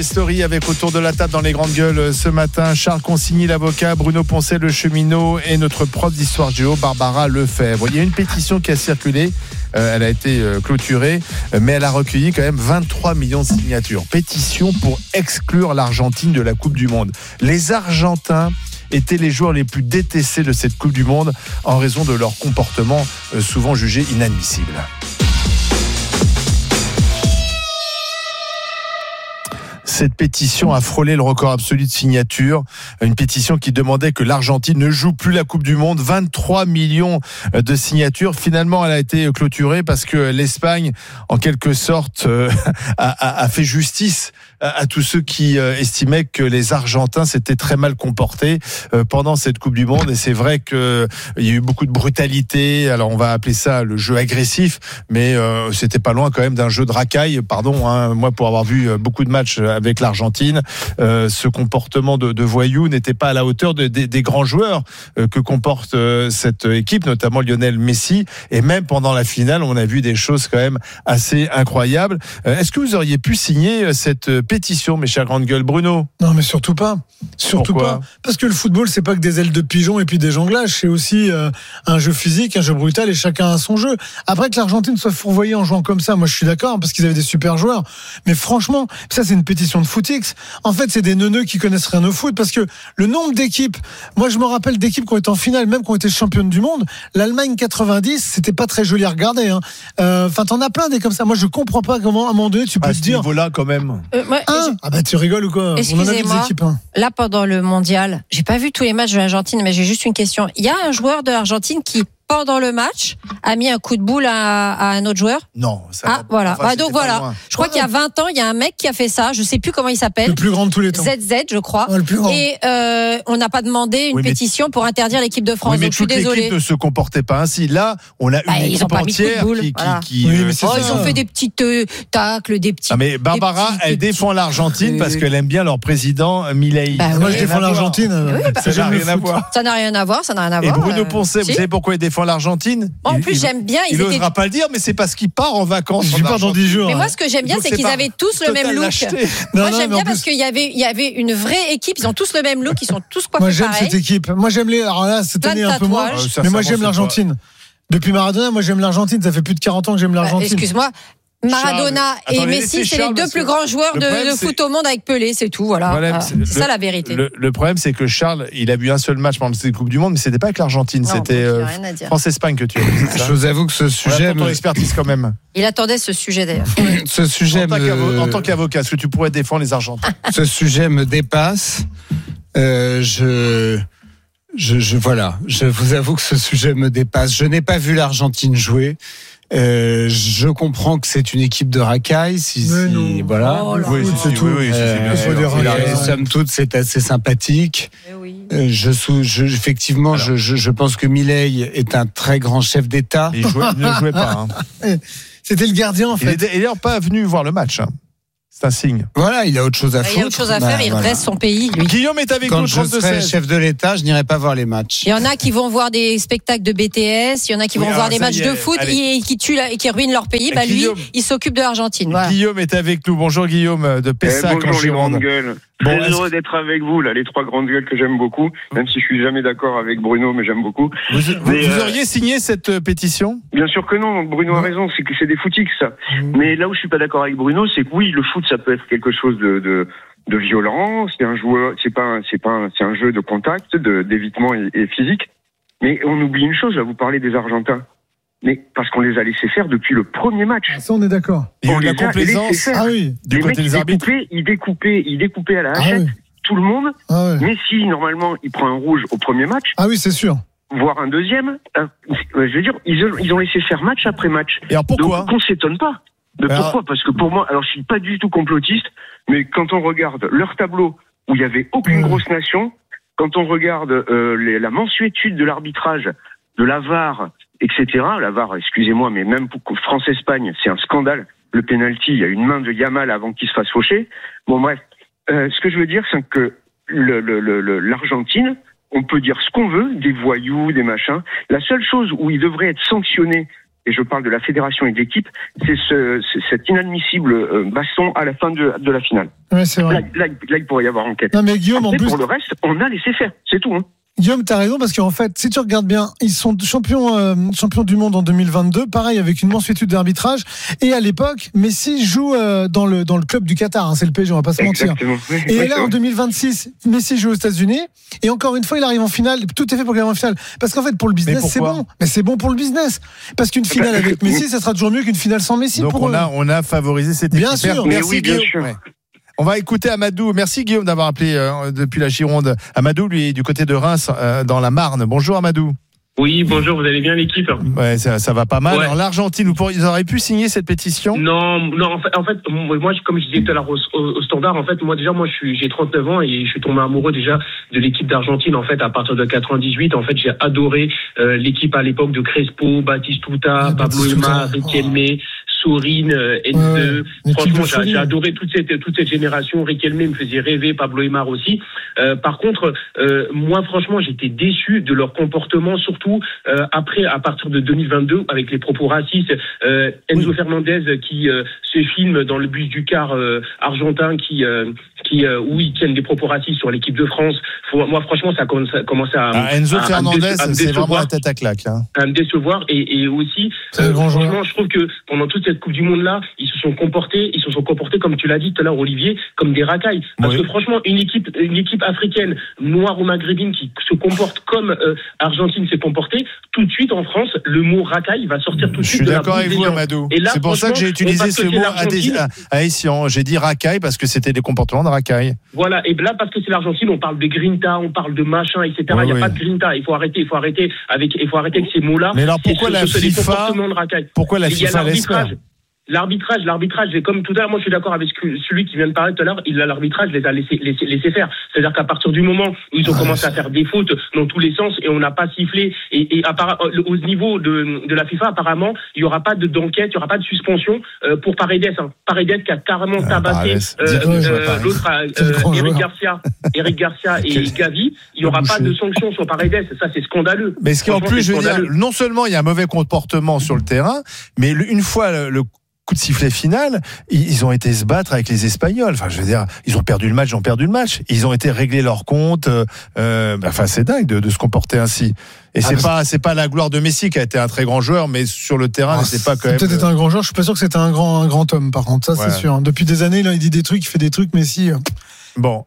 RMC Story avec autour de la table dans les grandes gueules ce matin Charles Consigny l'avocat, Bruno Poncet le cheminot et notre prof d'histoire géo Barbara Lefebvre. Il y a une pétition qui a circulé, elle a été clôturée, mais elle a recueilli quand même 23 millions de signatures. Pétition pour exclure l'Argentine de la Coupe du Monde. Les Argentins étaient les joueurs les plus détestés de cette Coupe du Monde en raison de leur comportement souvent jugé inadmissible. Cette pétition a frôlé le record absolu de signatures. Une pétition qui demandait que l'Argentine ne joue plus la Coupe du Monde. 23 millions de signatures. Finalement, elle a été clôturée parce que l'Espagne, en quelque sorte, a fait justice à tous ceux qui estimaient que les Argentins s'étaient très mal comportés pendant cette Coupe du Monde. Et c'est vrai qu'il y a eu beaucoup de brutalité. Alors, on va appeler ça le jeu agressif, mais c'était pas loin quand même d'un jeu de racaille. Pardon, hein, moi, pour avoir vu beaucoup de matchs avec l'Argentine, ce comportement de voyou n'était pas à la hauteur des grands joueurs que comporte cette équipe, notamment Lionel Messi. Et même pendant la finale, on a vu des choses quand même assez incroyables. Est-ce que vous auriez pu signer cette pétition, mes chers grandes gueules? Bruno? Non, mais surtout pas. Surtout Pourquoi? pas. Parce que le football, c'est pas que des ailes de pigeon et puis des jonglages. C'est aussi un jeu physique, un jeu brutal et chacun a son jeu. Après que l'Argentine soit fourvoyée en jouant comme ça, moi je suis d'accord parce qu'ils avaient des super joueurs. Mais franchement, ça c'est une pétition de footix. En fait, c'est des neuneux qui connaissent rien au foot parce que le nombre d'équipes, moi je me rappelle d'équipes qui ont été en finale, même qui ont été championnes du monde. L'Allemagne 90, c'était pas très joli à regarder. Enfin, t'en as plein des comme ça. Moi je comprends pas comment à un moment donné tu peux te dire. À ce niveau-là, quand même. Ah bah tu rigoles ou quoi? On en a vu des équipes. Là, pendant le mondial, j'ai pas vu tous les matchs de l'Argentine, mais j'ai juste une question. Il y a un joueur de l'Argentine qui, pendant le match, a mis un coup de boule à un autre joueur? Non. Voilà. Enfin, Donc voilà. Je crois qu'il y a 20 ans, il y a un mec qui a fait ça. Je sais plus comment il s'appelle. Le plus grand de tous les temps. ZZ, je crois. Le plus grand. Et on n'a pas demandé une pétition pour interdire l'équipe de France. Oui, mais donc je suis toute désolée. l'équipe ne se comportait pas ainsi. Là, on a une ils ont équipe pas mis de coup de entière boule. qui Oui, mais c'est ça. Ils ont fait des petites tacles, des petits. Ah mais Barbara, elle défend l'Argentine parce qu'elle aime bien leur président Milei. Moi je défends l'Argentine. Ça n'a rien à voir. Ça n'a rien à voir. Et Bruno Poncet, vous savez pourquoi il défend l'Argentine? En plus, j'aime bien. Il n'osera pas le dire, mais c'est parce qu'il part en vacances. Je pars dans 10 jours. Mais moi, ce que j'aime bien, c'est qu'ils avaient tous le même look. Moi, j'aime bien parce qu'il y avait une vraie équipe. Ils ont tous le même look. Ils sont tous coiffés pareil. Moi, j'aime cette équipe. Moi, j'aime les. Alors là, cette année un peu moins. Mais moi, j'aime l'Argentine. Depuis Maradona, moi, j'aime l'Argentine. Ça fait plus de 40 ans que j'aime l'Argentine. Excuse-moi. Maradona et Messi, c'est les deux plus grands joueurs de foot au monde avec Pelé, c'est tout. Voilà. C'est ça la vérité. Le problème, c'est que Charles, il a vu un seul match pendant cette Coupe du Monde, mais c'était pas avec l'Argentine, c'était France-Espagne que tu as vu. Je vous avoue que ce sujet. Ton expertise quand même. Il attendait ce sujet d'ailleurs. Ce sujet en tant qu'avocat, est-ce que tu pourrais défendre les Argentins? Ce sujet me dépasse. Voilà. Je vous avoue que ce sujet me dépasse. Je n'ai pas vu l'Argentine jouer. Je comprends que c'est une équipe de racailles. Voilà. C'est tout. Somme toute, c'est assez sympathique. Effectivement, je pense que Milei est un très grand chef d'État. Il ne jouait pas. C'était le gardien en fait. Il est d'ailleurs pas venu voir le match. C'est un signe. Voilà, il a autre chose à foutre. Il a autre chose à faire, il redresse son pays. Lui. Guillaume est avec nous. Quand je serai chef de l'État, je n'irai pas voir les matchs. Il y en a qui vont voir des spectacles de BTS, il y en a qui vont voir des matchs de foot et qui tuent et qui ruinent leur pays. Bah lui, il s'occupe de l'Argentine. Voilà. Guillaume est avec nous. Bonjour Guillaume de Pessac en Gironde. Bonjour les grandes gueules. Bon, très heureux d'être avec vous, là, les trois grandes gueules que j'aime beaucoup, même si je suis jamais d'accord avec Bruno, mais j'aime beaucoup. Vous auriez signé cette pétition? Bien sûr que non, Bruno a raison, c'est que c'est des footix, ça. Mais là où je suis pas d'accord avec Bruno, c'est que oui, le foot, ça peut être quelque chose de violent, c'est un joueur, c'est un jeu de contact, d'évitement et physique. Mais on oublie une chose, là, vous parlez des Argentins. Mais parce qu'on les a laissés faire depuis le premier match. Ça, on est d'accord. Il y a eu de la complaisance. Ah oui. Du côté des arbitres. Il découpait à la hachette tout le monde. Messi, normalement, il prend un rouge au premier match. Ah oui, c'est sûr. Voire un deuxième. Je veux dire, ils ont laissé faire match après match. Et alors pourquoi? Donc, on s'étonne pas. Pourquoi? Parce que pour moi, alors je suis pas du tout complotiste, mais quand on regarde leur tableau où il y avait aucune grosse nation, quand on regarde la mansuétude de l'arbitrage, de la VAR, etc. La VAR, excusez-moi, mais même pour France-Espagne, c'est un scandale. Le penalty, il y a une main de Yamal avant qu'il se fasse faucher. Bon, bref. Ce que je veux dire, c'est que l'Argentine, on peut dire ce qu'on veut, des voyous, des machins. La seule chose où ils devraient être sanctionnés et je parle de la fédération et de l'équipe, c'est cet inadmissible baston à la fin de la finale. Ouais, c'est vrai. Là, il pourrait y avoir enquête. Non, mais Guillaume, après, en plus. Pour le reste, on a laissé faire, c'est tout. Hein. Guillaume, t'as raison, parce qu'en fait, si tu regardes bien, ils sont champions du monde en 2022, pareil, avec une mansuétude d'arbitrage. Et à l'époque, Messi joue dans le club du Qatar, hein, c'est le PSG, on va pas se mentir. Et là, en 2026, Messi joue aux États-Unis. Et encore une fois, il arrive en finale. Tout est fait pour qu'il arrive en finale. Parce qu'en fait, pour le business, c'est bon. Mais c'est bon pour le business. Parce qu'une finale avec Messi, ça sera toujours mieux qu'une finale sans Messi. Donc pour on a favorisé cette équipe. Bien sûr. Mais Merci, oui, bien Guillaume. sûr. Ouais. On va écouter Amadou. Merci Guillaume d'avoir appelé depuis la Gironde. Amadou, lui, est du côté de Reims, dans la Marne. Bonjour Amadou. Oui, bonjour, vous allez bien l'équipe? Ouais, ça va pas mal. Ouais. Alors l'Argentine, ils auraient pu signer cette pétition? Non, en fait, moi, comme je disais tout à l'heure au standard, en fait, j'ai 39 ans et je suis tombé amoureux déjà de l'équipe d'Argentine. En fait, à partir de 98, en fait, j'ai adoré l'équipe à l'époque de Crespo, Batistuta, Pablo Aimar, Riquelme, Sorin, Enze. Franchement, j'ai adoré toute cette génération. Riquelme me faisait rêver, Pablo Aimar aussi. Par contre, moi, franchement, j'étais déçu de leur comportement, surtout après, à partir de 2022, avec les propos racistes. Enzo Fernandez qui se filme dans le bus du car argentin où ils tiennent des propos racistes sur l'équipe de France. Moi, franchement, ça commence à Enzo Fernandez, c'est vraiment la tête à claque. Hein. À me décevoir et aussi, franchement, je trouve que pendant toute cette Coupe du Monde là, ils se sont comportés comme tu l'as dit tout à l'heure, Olivier, comme des racailles. Parce que franchement, une équipe africaine, noire ou maghrébine, qui se comporte comme Argentine s'est comportée, tout de suite en France, le mot racaille va sortir tout de suite. Je suis d'accord avec vous, Amadou. C'est pour ça que j'ai utilisé ce mot à Essian. J'ai dit racaille parce que c'était des comportements de racaille. Voilà, et là, parce que c'est l'Argentine, on parle de grinta, on parle de machin, etc. Il n'y a pas de grinta. Il faut arrêter avec ces mots-là. Mais alors pourquoi la FIFA laisse faire? L'arbitrage, comme tout à l'heure, moi je suis d'accord avec celui qui vient de parler tout à l'heure, l'arbitrage les a laissé faire. C'est-à-dire qu'à partir du moment où ils ont commencé à faire des fautes dans tous les sens et on n'a pas sifflé, et au niveau de la FIFA, apparemment, il n'y aura pas d'enquête, il n'y aura pas de suspension pour Paredes. Hein. Paredes qui a carrément tabassé l'autre, Eric Garcia et Gavi. Il n'y aura pas de sanction sur Paredes. Ça, c'est scandaleux. Mais ce qui en plus, je veux dire, non seulement il y a un mauvais comportement sur le terrain, mais une fois le coup de sifflet final, ils ont été se battre avec les Espagnols. Enfin, je veux dire, ils ont perdu le match. Ils ont été régler leur compte. C'est dingue de se comporter ainsi. Et c'est pas la gloire de Messi qui a été un très grand joueur, mais sur le terrain, c'est pas quand même. Peut-être un grand joueur. Je suis pas sûr que c'était un grand homme. Par contre, ça c'est sûr. Depuis des années, là, il dit des trucs, il fait des trucs. Messi. Bon.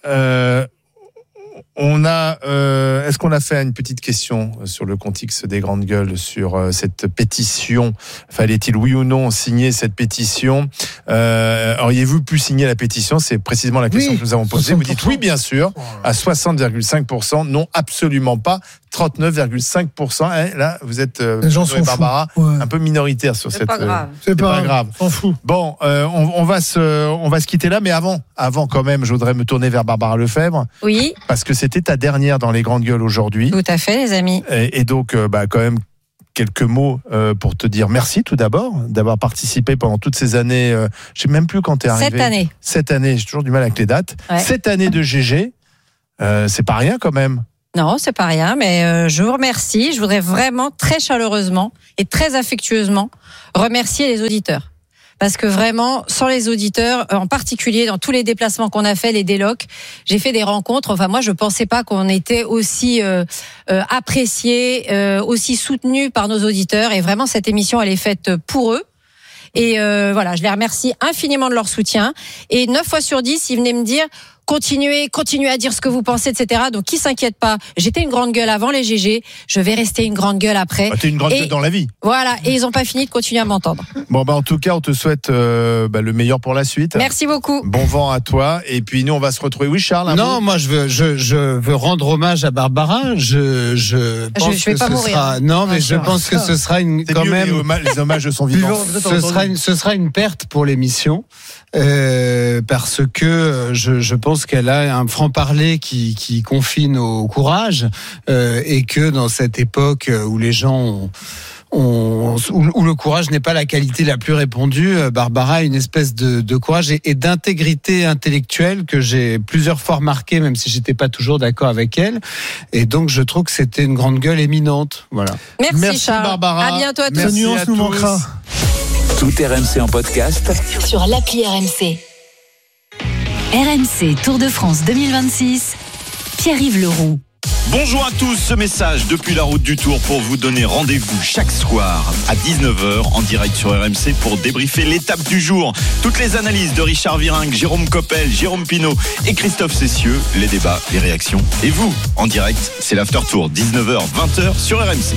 Est-ce qu'on a fait une petite question sur le contexte des grandes gueules sur cette pétition? Fallait-il, oui ou non, signer cette pétition? Auriez-vous pu signer la pétition? C'est précisément la question que nous avons posée. 60%. Vous dites oui, bien sûr, à 60,5%. Non, absolument pas. 39,5%. Là, vous êtes, Barbara, un peu minoritaire sur cette. C'est pas grave. S'en fout. Bon, on va se quitter là, mais avant quand même, je voudrais me tourner vers Barbara Lefebvre. Oui. Parce que c'était ta dernière dans les grandes gueules aujourd'hui. Tout à fait, les amis. Et donc, quand même, quelques mots pour te dire merci tout d'abord d'avoir participé pendant toutes ces années. Je sais même plus quand t'es arrivé. 7 années. J'ai toujours du mal avec les dates. Ouais. 7 années de GG. C'est pas rien quand même. Non, c'est pas rien, mais je vous remercie. Je voudrais vraiment très chaleureusement et très affectueusement remercier les auditeurs. Parce que vraiment, sans les auditeurs, en particulier dans tous les déplacements qu'on a fait, les délocs, j'ai fait des rencontres. Enfin, moi, je pensais pas qu'on était aussi appréciés, aussi soutenus par nos auditeurs. Et vraiment, cette émission, elle est faite pour eux. Et voilà, je les remercie infiniment de leur soutien. Et 9 fois sur 10, ils venaient me dire continuez à dire ce que vous pensez, etc. Donc, qui s'inquiète pas. J'étais une grande gueule avant les GG. Je vais rester une grande gueule après. T'es une grande gueule dans la vie. Voilà. Et ils ont pas fini de continuer à m'entendre. Bon, en tout cas, on te souhaite le meilleur pour la suite. Merci beaucoup. Bon vent à toi. Et puis, nous, on va se retrouver. Oui, Charles. Moi, je veux rendre hommage à Barbara. Je pense que ce sera. Non, mais je pense que ce sera quand même. Les hommages sont vivants. Ce sera une perte pour l'émission. Parce que je pense qu'elle a un franc-parler qui confine au courage et que dans cette époque où les gens où le courage n'est pas la qualité la plus répandue. Barbara a une espèce de courage et d'intégrité intellectuelle que j'ai plusieurs fois remarqué, même si j'étais pas toujours d'accord avec elle. Et donc, je trouve que c'était une grande gueule éminente. Voilà. Merci Charles. Barbara. À bientôt à tous. Sa nuance nous manquera. Tout RMC en podcast sur l'appli RMC. RMC Tour de France 2026, Pierre-Yves Leroux. Bonjour à tous, ce message depuis la route du Tour pour vous donner rendez-vous chaque soir à 19h en direct sur RMC pour débriefer l'étape du jour. Toutes les analyses de Richard Virenque, Jérôme Coppel, Jérôme Pinault et Christophe Cessieux, les débats, les réactions. Et vous, en direct, c'est l'After Tour, 19h, 20h sur RMC.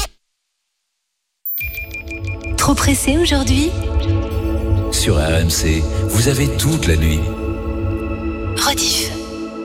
Trop pressé aujourd'hui ? sur RMC. Vous avez toute la nuit. Rediff.